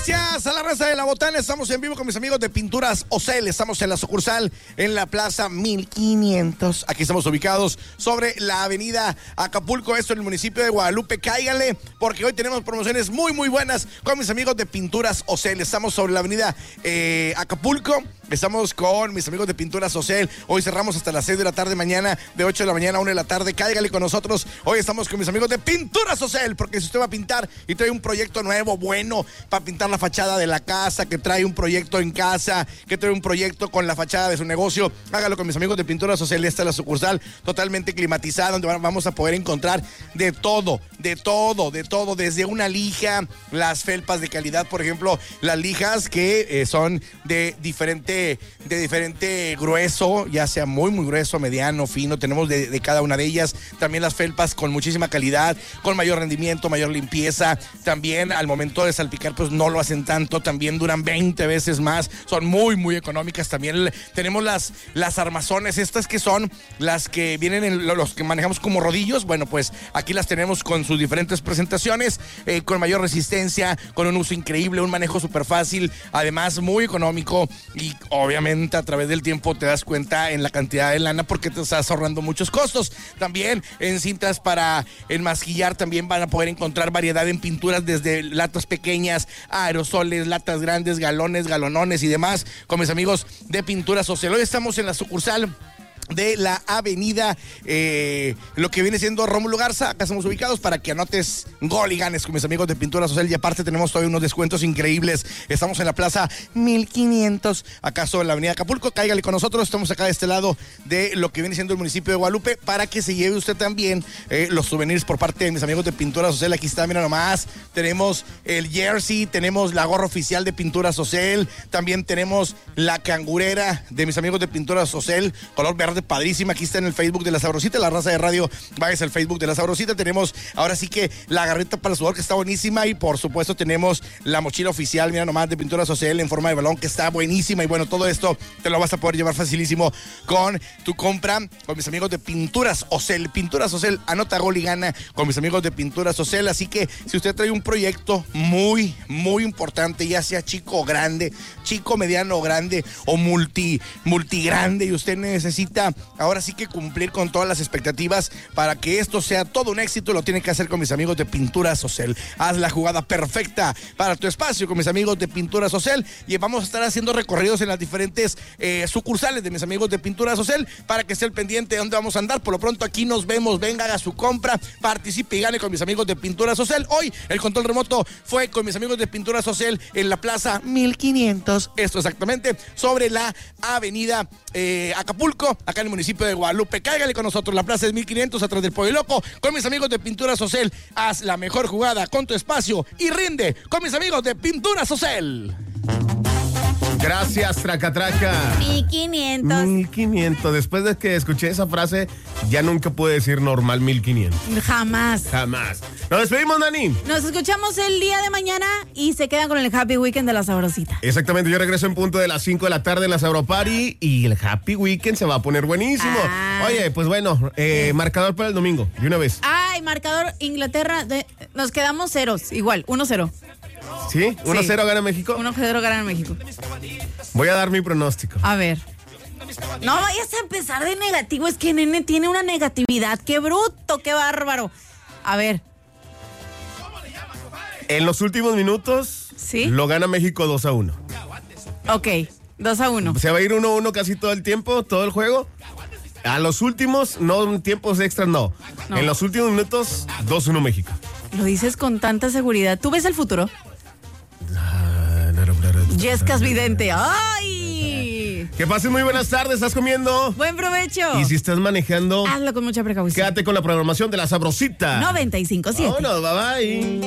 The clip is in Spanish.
Gracias a la raza de La Botana. Estamos en vivo con mis amigos de Pinturas Ocel. Estamos en la sucursal en la Plaza 1500. Aquí estamos ubicados sobre la avenida Acapulco, esto en el municipio de Guadalupe. Cáiganle, porque hoy tenemos promociones muy, muy buenas con mis amigos de Pinturas Ocel. Estamos sobre la avenida Acapulco. Estamos con mis amigos de Pinturas Ocel. Hoy cerramos hasta las 6 de la tarde, mañana de 8 de la mañana a 1 de la tarde. Cáigale con nosotros. Hoy estamos con mis amigos de Pinturas Ocel, porque si usted va a pintar y trae un proyecto nuevo, bueno, para pintar la fachada de la casa, que trae un proyecto en casa, que trae un proyecto con la fachada de su negocio, hágalo con mis amigos de Pinturas Ocel. Esta es la sucursal totalmente climatizada, donde vamos a poder encontrar de todo, desde una lija, las felpas de calidad, por ejemplo, las lijas que son de diferente grueso, ya sea muy, muy grueso, mediano, fino. Tenemos de cada una de ellas. También las felpas con muchísima calidad, con mayor rendimiento, mayor limpieza. También al momento de salpicar, pues no lo hacen tanto. También duran 20 veces más. Son muy, muy económicas. También tenemos las armazones, estas que son las que vienen en los que manejamos como rodillos. Bueno, pues aquí las tenemos con sus diferentes presentaciones, con mayor resistencia, con un uso increíble, un manejo súper fácil, además muy económico, y obviamente a través del tiempo te das cuenta en la cantidad de lana, porque te estás ahorrando muchos costos. También en cintas para enmasquillar también van a poder encontrar variedad en pinturas, desde latas pequeñas, aerosoles, latas grandes, galones, galonones y demás, con mis amigos de Pinturas Ocel. Hoy estamos en la sucursal de la avenida, lo que viene siendo Rómulo Garza. Acá estamos ubicados para que anotes gol y ganes con mis amigos de Pinturas Ocel, y aparte tenemos todavía unos descuentos increíbles. Estamos en la Plaza 1500, acá sobre la avenida Acapulco. Cáigale con nosotros. Estamos acá de este lado de lo que viene siendo el municipio de Guadalupe, para que se lleve usted también los souvenirs por parte de mis amigos de Pinturas Ocel. Aquí está, mira nomás, tenemos el jersey, tenemos la gorra oficial de Pinturas Ocel, también tenemos la cangurera de mis amigos de Pinturas Ocel, color verde padrísima. Aquí está en el Facebook de La Sabrosita, la raza de radio, váyase al Facebook de La Sabrosita. Tenemos ahora sí que la garrita para el sudor, que está buenísima, y por supuesto tenemos la mochila oficial, mira nomás, de Pinturas Ocel en forma de balón, que está buenísima. Y bueno, todo esto te lo vas a poder llevar facilísimo con tu compra con mis amigos de Pinturas Ocel. Pinturas Ocel, anota gol y gana con mis amigos de Pinturas Ocel. Así que si usted trae un proyecto muy, muy importante, ya sea chico o grande, chico, mediano o grande, o multigrande, y usted necesita ahora sí que cumplir con todas las expectativas para que esto sea todo un éxito, lo tiene que hacer con mis amigos de Pinturas Ocel. Haz la jugada perfecta para tu espacio con mis amigos de Pinturas Ocel, y vamos a estar haciendo recorridos en las diferentes sucursales de mis amigos de Pinturas Ocel, para que esté al pendiente de dónde vamos a andar. Por lo pronto aquí nos vemos. Venga, haga su compra, participe y gane con mis amigos de Pinturas Ocel. Hoy el control remoto fue con mis amigos de Pinturas Ocel en la Plaza 1500, esto exactamente sobre la avenida Acapulco, acá en el municipio de Guadalupe. Cáigale con nosotros, la Plaza es 1500, atrás del Pollo Loco, con mis amigos de Pinturas Ocel. Haz la mejor jugada con tu espacio y rinde con mis amigos de Pinturas Ocel. Gracias, Tracatraca. 1500. 1500. Después de que escuché esa frase, ya nunca pude decir normal 1500. Jamás. Nos despedimos, Dani. Nos escuchamos el día de mañana y se quedan con el Happy Weekend de La Sabrosita. Exactamente, yo regreso en punto de las 5 de la tarde en la Sabroparty, y el Happy Weekend se va a poner buenísimo. Oye, pues bueno, marcador para el domingo, de una vez. Ay, marcador Inglaterra, nos quedamos ceros, igual, 1-0. ¿Sí? ¿1-0 gana México? 1-0 gana México. Voy a dar mi pronóstico. A ver. No vayas a empezar de negativo, es que Nene tiene una negatividad. ¡Qué bruto, qué bárbaro! A ver. En los últimos minutos, ¿sí?, lo gana México 2-1. Ok, 2-1. Se va a ir 1-1 casi todo el tiempo, todo el juego. A los últimos, no en tiempos extras, no. En los últimos minutos, 2-1 México. Lo dices con tanta seguridad. ¿Tú ves el futuro? Yescas vidente. ¡Ay! Que pasen muy buenas tardes, ¿estás comiendo? Buen provecho. Y si estás manejando, hazlo con mucha precaución. quédate con la programación de La Sabrosita. 95.7. Vámonos, bye bye.